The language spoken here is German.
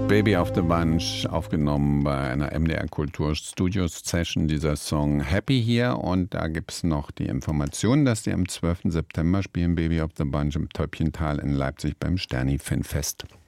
Baby of the Bunch, aufgenommen bei einer MDR Kultur Studios Session, dieser Song Happy hier. Und da gibt es noch die Information, dass die am 12. September spielen, Baby of the Bunch im Täubchental in Leipzig beim Sterni Fanfest.